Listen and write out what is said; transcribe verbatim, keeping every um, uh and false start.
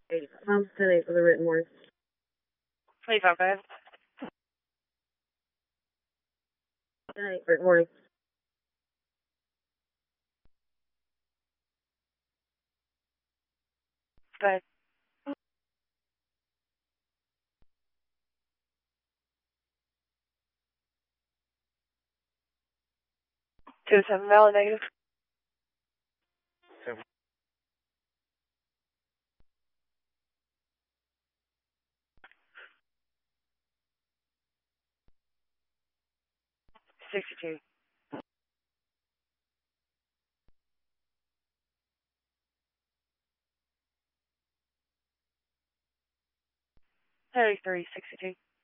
eight. Um, ten eight for the written word. twenty-five, go ahead. ten eight written word. Go ahead. Two to seven, valid, negative. Seven. sixty-two. thirty-three, sixty-two.